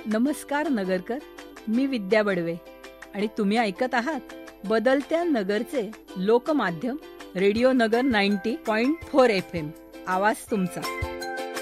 नमस्कार नगरकर, मी विद्या बडवे आणि तुम्ही ऐकत आहात बदलत्या नगरचे लोकमाध्यम रेडिओ नगर 90.4 FM. आवाज तुमचा.